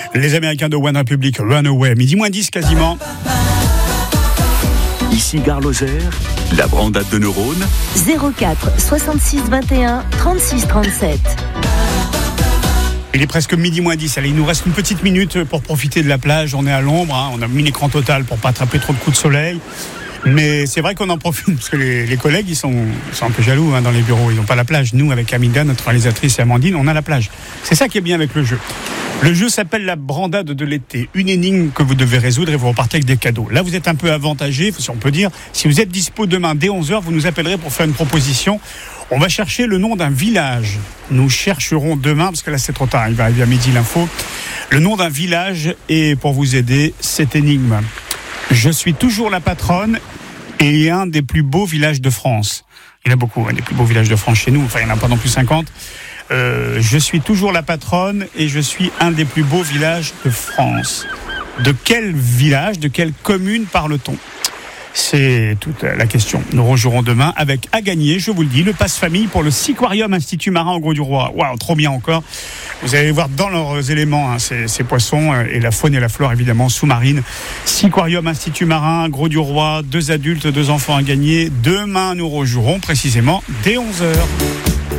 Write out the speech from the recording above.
Les Américains de One Republic, Runaway, midi moins 10 quasiment. Ici Gare Lozère, la brandade de neurones. 04 66 21 36 37. Il est presque midi moins 10. Allez, il nous reste une petite minute pour profiter de la plage. On est à l'ombre, hein. On a mis l'écran total pour pas attraper trop de coups de soleil. Mais c'est vrai qu'on en profite parce que les collègues, ils sont un peu jaloux dans les bureaux. Ils n'ont pas la plage. Nous, avec Amida, notre réalisatrice et Amandine, on a la plage. C'est ça qui est bien avec le jeu. Le jeu s'appelle la brandade de l'été. Une énigme que vous devez résoudre et vous repartez avec des cadeaux. Là, vous êtes un peu avantagé, si on peut dire. Si vous êtes dispo demain dès 11h, vous nous appellerez pour faire une proposition. On va chercher le nom d'un village. Nous chercherons demain, parce que là c'est trop tard, il va arriver à midi l'info, le nom d'un village. Et pour vous aider, cette énigme. Je suis toujours la patronne et un des plus beaux villages de France. Il y en a beaucoup, des plus beaux villages de France chez nous. Enfin, il n'y en a pas non plus 50. Je suis toujours la patronne et je suis un des plus beaux villages de France. De quel village, de quelle commune parle-t-on ? C'est toute la question. Nous rejouerons demain avec à gagner, je vous le dis, le passe-famille pour le Seaquarium Institut Marin au Grau-du-Roi. Waouh, trop bien encore. Vous allez voir dans leurs éléments ces poissons et la faune et la flore évidemment sous-marine. Seaquarium Institut Marin, Grau-du-Roi, 2 adultes, 2 enfants à gagner. Demain, nous rejouerons précisément dès 11h.